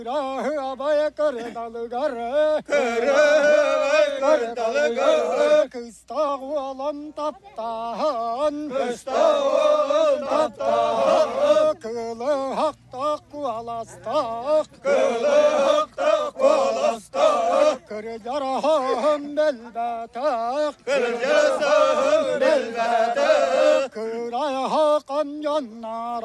Abaya kardalı garı kardalı garı kısta oğlan taptan kılı hakta kualastak kırjarahım belbetak Kırjarasın belbete kıraya hakan yanlar